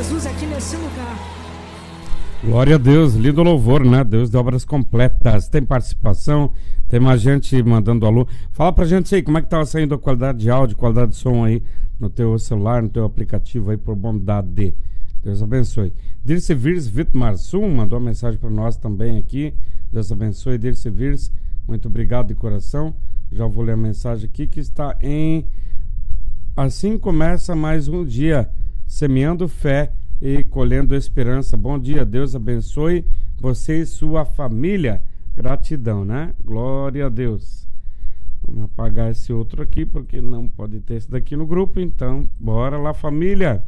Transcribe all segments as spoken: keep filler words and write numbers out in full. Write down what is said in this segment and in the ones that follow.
Jesus aqui nesse lugar. Glória a Deus, lindo louvor, né? Deus de obras completas. Tem participação, tem mais gente mandando alô. Fala pra gente aí, como é que tava saindo a qualidade de áudio, qualidade de som aí no teu celular, no teu aplicativo aí, por bondade. Deus abençoe. Dirce Virs Vitmarsum mandou uma mensagem para nós também aqui. Deus abençoe, Dirce Virs. Muito obrigado de coração. Já vou ler a mensagem aqui que está em... Assim começa mais um dia, semeando fé e colhendo esperança. Bom dia, Deus abençoe você e sua família. Gratidão, né? Glória a Deus. Vamos apagar esse outro aqui, porque não pode ter esse daqui no grupo. Então, bora lá, família.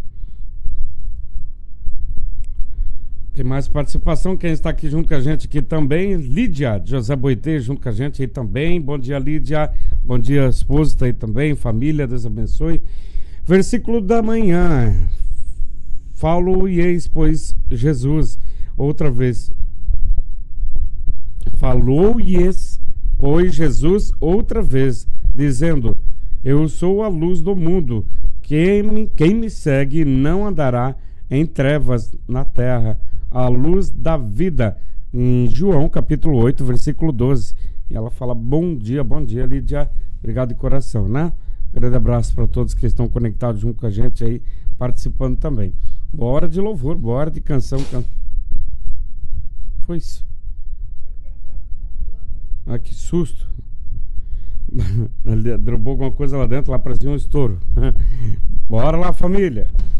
Tem mais participação. Quem está aqui junto com a gente aqui também, Lídia José Boitê, junto com a gente aí também. Bom dia, Lídia. Bom dia, esposa, está aí também. Família, Deus abençoe. Versículo da manhã. Falou-lhes, pois, Jesus, outra vez. Falou-lhes, pois, Jesus, outra vez, dizendo: eu sou a luz do mundo. Quem me, quem me segue não andará em trevas na terra, a luz da vida. Em João, capítulo oito, versículo doze. E ela fala: bom dia, bom dia, Lídia. Obrigado de coração, né? Grande abraço para todos que estão conectados junto com a gente aí, participando também. Bora de louvor, bora de canção. Can... Foi isso. Ah, que susto. Ele derrubou alguma coisa lá dentro, lá parecia um estouro. Bora lá, família.